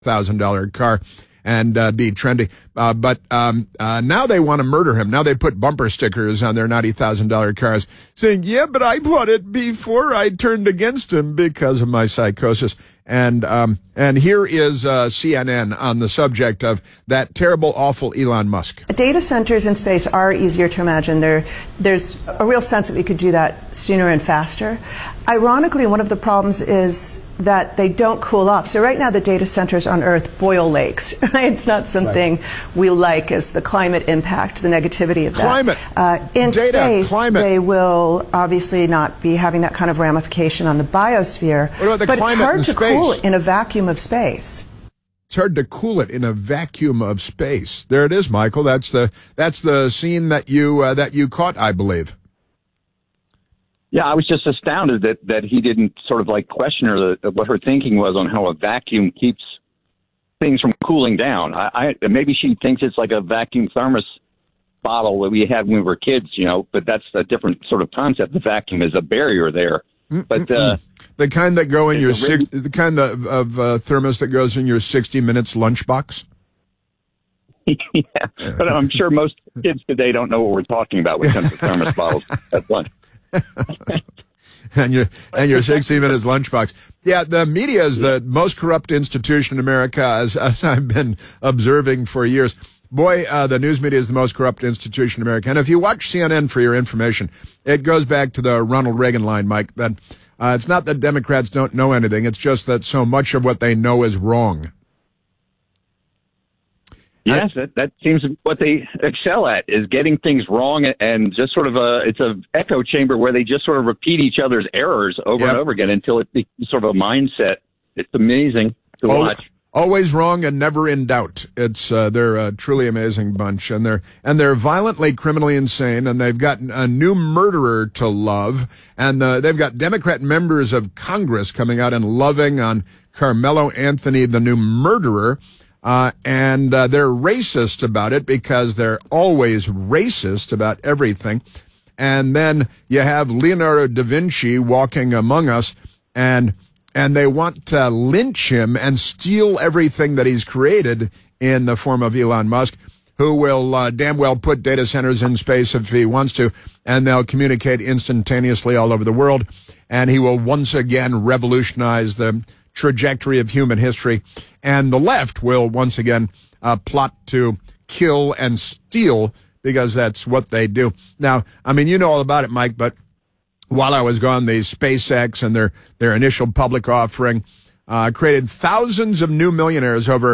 $1,000 car and be trendy. But now they want to murder him. Now they put bumper stickers on their $90,000 cars saying, yeah, but I bought it before I turned against him because of my psychosis. And here is CNN on the subject of that terrible, awful Elon Musk. Data centers in space are easier to imagine. There's a real sense that we could do that sooner and faster. Ironically, one of the problems is that they don't cool off. So right now the data centers on Earth boil lakes. Right? It's not something we like as the climate impact, the negativity of that. Climate. In Data, space, climate. they will obviously not be having that kind of ramification on the biosphere. What about the but climate it's hard in to space? cool it in a vacuum of space. It's hard to cool it in a vacuum of space. There it is, Michael. That's the scene that you caught, I believe. Yeah, I was just astounded that he didn't sort of like question her what her thinking was on how a vacuum keeps things from cooling down. Maybe she thinks it's like a vacuum thermos bottle that we had when we were kids, but that's a different sort of concept. The vacuum is a barrier there. But the kind that go in your the kind of thermos that goes in your 60 Minutes lunchbox. Yeah, but I'm sure most kids today don't know what we're talking about when it comes to thermos bottles at lunch. and your 60 Minutes lunchbox. Yeah, the media is the most corrupt institution in America, as I've been observing for years. Boy, the news media is the most corrupt institution in America. And if you watch CNN for your information, it goes back to the Ronald Reagan line, Mike, that it's not that Democrats don't know anything. It's just that so much of what they know is wrong. Yes, that seems what they excel at, is getting things wrong and just sort of it's an echo chamber where they just sort of repeat each other's errors over and over again until it becomes sort of a mindset. It's amazing to watch. Always wrong and never in doubt. They're a truly amazing bunch, and they're violently, criminally insane, and they've got a new murderer to love, and they've got Democrat members of Congress coming out and loving on Carmelo Anthony, the new murderer. And they're racist about it because they're always racist about everything. And then you have Leonardo da Vinci walking among us, and they want to lynch him and steal everything that he's created in the form of Elon Musk, who will damn well put data centers in space if he wants to, and they'll communicate instantaneously all over the world. And he will once again revolutionize the trajectory of human history, and the left will once again plot to kill and steal, because that's what they do. Now, I mean, you know all about it, Mike, but while I was gone, the SpaceX and their initial public offering created thousands of new millionaires, over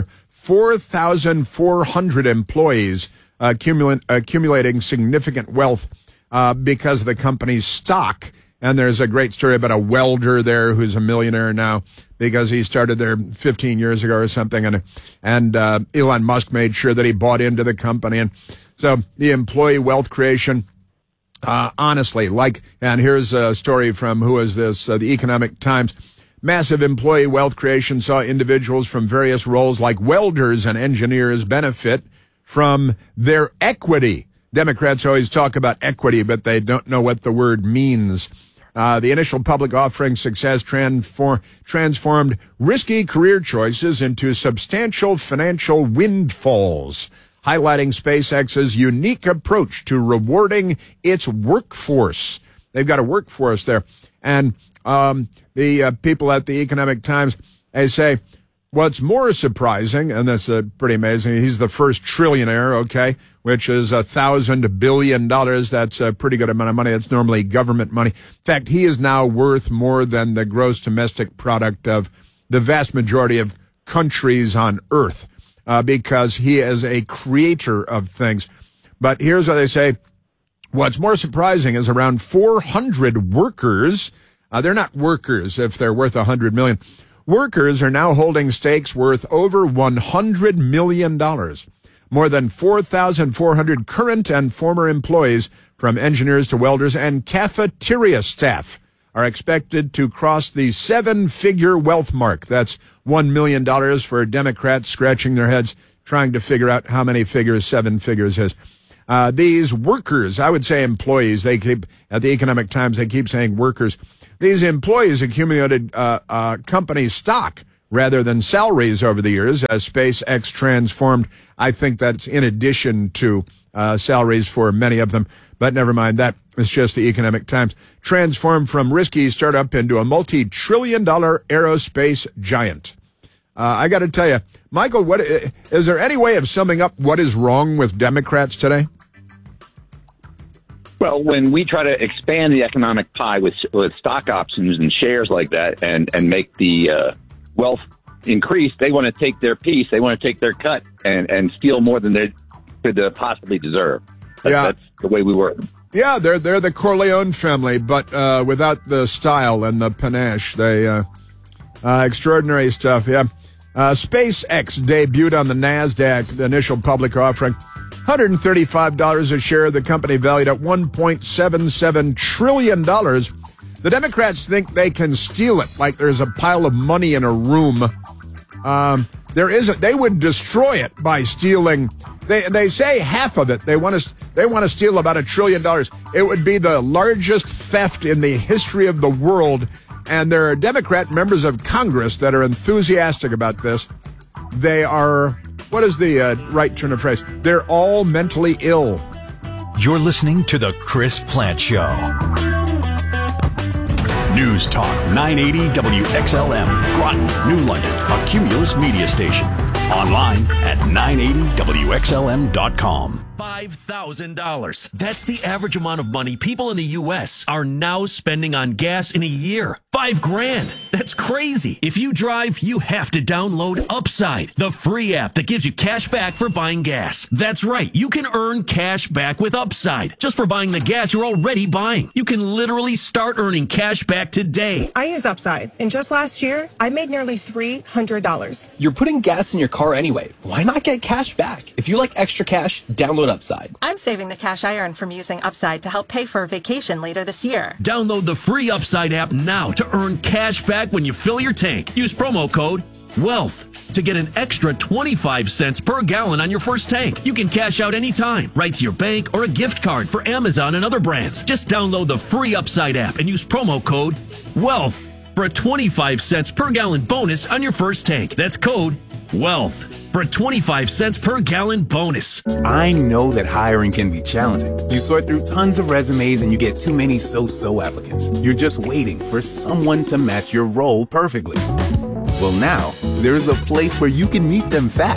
4,400 employees accumulating significant wealth because of the company's stock. And there's a great story about a welder there who's a millionaire now because he started there 15 years ago or something. And Elon Musk made sure that he bought into the company. And so the employee wealth creation, honestly, and here's a story from, who is this? The Economic Times. Massive employee wealth creation saw individuals from various roles like welders and engineers benefit from their equity. Democrats always talk about equity, but they don't know what the word means. The initial public offering success transformed risky career choices into substantial financial windfalls, highlighting SpaceX's unique approach to rewarding its workforce. They've got a workforce there. And the people at the Economic Times, they say, what's more surprising, and that's pretty amazing, he's the first trillionaire, okay, which is $1,000 billion. That's a pretty good amount of money. That's normally government money. In fact, he is now worth more than the gross domestic product of the vast majority of countries on Earth, because he is a creator of things. But here's what they say. What's more surprising is around 400 workers, they're not workers if they're worth $100 million. Workers are now holding stakes worth over $100 million. More than 4,400 current and former employees, from engineers to welders and cafeteria staff, are expected to cross the seven-figure wealth mark. That's $1 million for Democrats scratching their heads trying to figure out how many figures 7 figures is. These workers, I would say employees, they keep, at the Economic Times, they keep saying workers. These employees accumulated company stock rather than salaries over the years as SpaceX transformed. I think that's in addition to salaries for many of them. But never mind that. It's just the Economic Times. Transformed from risky startup into a multi-trillion-dollar aerospace giant. I got to tell you, Michael, what is there any way of summing up what is wrong with Democrats today? Well, when we try to expand the economic pie with stock options and shares like that and make the wealth increase, they want to take their piece, they want to take their cut and steal more than they could possibly deserve. That's the way we work. Yeah, they're the Corleone family, but without the style and the panache. They extraordinary stuff. Yeah, SpaceX debuted on the Nasdaq. The initial public offering, $135 a share. The company valued at $1.77 trillion. The Democrats think they can steal it, like there's a pile of money in a room. There isn't. They would destroy it by stealing. They say half of it. They want to steal about $1 trillion. It would be the largest theft in the history of the world. And there are Democrat members of Congress that are enthusiastic about this. They are, what is the right turn of phrase? They're all mentally ill. You're listening to The Chris Plante Show. News Talk 980 WXLM, Groton, New London, a Cumulus media station. Online at 980WXLM.com. $5,000. That's the average amount of money people in the U.S. are now spending on gas in a year. $5,000. That's crazy. If you drive, you have to download Upside, the free app that gives you cash back for buying gas. That's right. You can earn cash back with Upside just for buying the gas you're already buying. You can literally start earning cash back today. I use Upside, and just last year, I made nearly $300. You're putting gas in your car anyway. Why not get cash back? If you like extra cash, download Upside. I'm saving the cash I earn from using Upside to help pay for a vacation later this year. Download the free Upside app now to earn cash back when you fill your tank. Use promo code WEALTH to get an extra 25 cents per gallon on your first tank. You can cash out anytime, right to your bank or a gift card for Amazon and other brands. Just download the free Upside app and use promo code WEALTH for a 25 cents per gallon bonus on your first tank. That's code WEALTH for a 25 cents per gallon bonus. I know that hiring can be challenging. You sort through tons of resumes and you get too many so-so applicants. You're just waiting for someone to match your role perfectly. Well, now, there's a place where you can meet them fast.